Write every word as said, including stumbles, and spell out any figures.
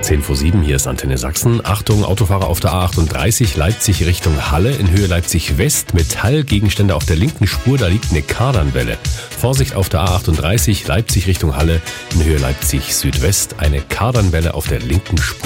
zehn vor sieben, hier ist Antenne Sachsen. Achtung, Autofahrer auf der A achtunddreißig, Leipzig Richtung Halle, in Höhe Leipzig West. Metallgegenstände auf der linken Spur, da liegt eine Kardanwelle. Vorsicht auf der A achtunddreißig, Leipzig Richtung Halle, in Höhe Leipzig Südwest. Eine Kardanwelle auf der linken Spur.